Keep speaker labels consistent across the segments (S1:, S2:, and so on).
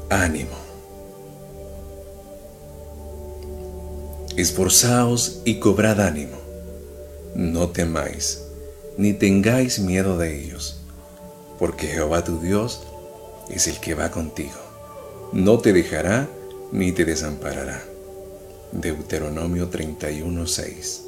S1: Ánimo. Esforzaos y cobrad ánimo. No temáis, ni tengáis miedo de ellos, porque Jehová tu Dios es el que va contigo. No te dejará ni te desamparará. Deuteronomio 31:6.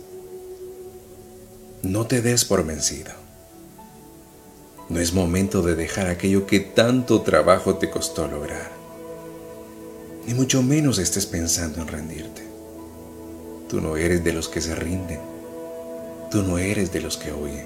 S1: No te des por vencido. No es momento de dejar aquello que tanto trabajo te costó lograr. Ni mucho menos estés pensando en rendirte. Tú no eres de los que se rinden. Tú no eres de los que huyen.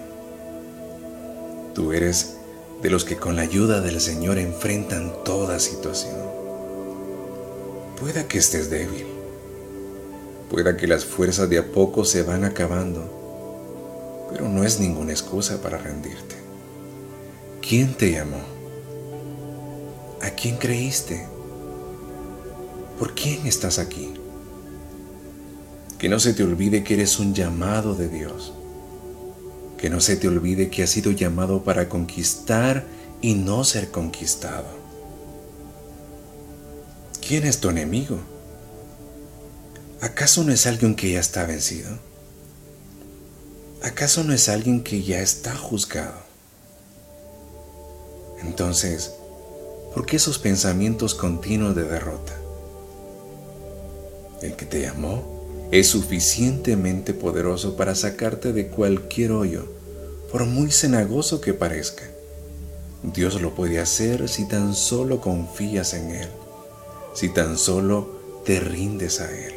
S1: Tú eres de los que con la ayuda del Señor enfrentan toda situación. Pueda que estés débil. Pueda que las fuerzas de a poco se van acabando, pero no es ninguna excusa para rendirte. ¿Quién te llamó? ¿A quién creíste? ¿Por quién estás aquí? Que no se te olvide que eres un llamado de Dios. Que no se te olvide que has sido llamado para conquistar y no ser conquistado. ¿Quién es tu enemigo? ¿Acaso no es alguien que ya está vencido? ¿Acaso no es alguien que ya está juzgado? Entonces, ¿por qué esos pensamientos continuos de derrota? El que te llamó es suficientemente poderoso para sacarte de cualquier hoyo, por muy cenagoso que parezca. Dios lo puede hacer si tan solo confías en Él, si tan solo te rindes a Él.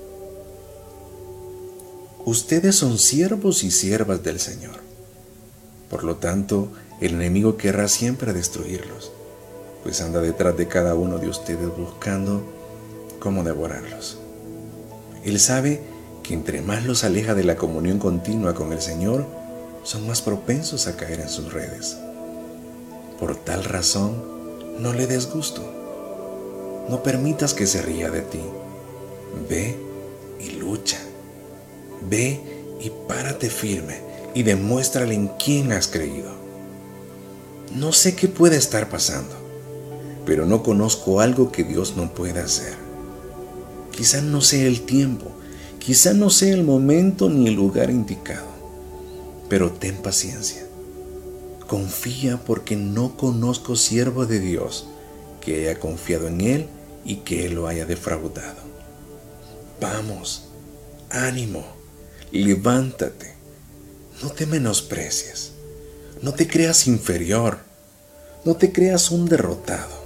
S1: Ustedes son siervos y siervas del Señor. Por lo tanto, el enemigo querrá siempre destruirlos, pues anda detrás de cada uno de ustedes buscando cómo devorarlos. Él sabe que entre más los aleja de la comunión continua con el Señor, son más propensos a caer en sus redes. Por tal razón, no le des gusto. No permitas que se ría de ti. Ve y lucha. Ve y párate firme y demuéstrale en quién has creído. No sé qué puede estar pasando, pero no conozco algo que Dios no pueda hacer. Quizá no sea el tiempo, quizá no sea el momento ni el lugar indicado, pero ten paciencia. Confía porque no conozco siervo de Dios que haya confiado en Él y que Él lo haya defraudado. Vamos, ánimo, levántate, no te menosprecies, no te creas inferior, no te creas un derrotado.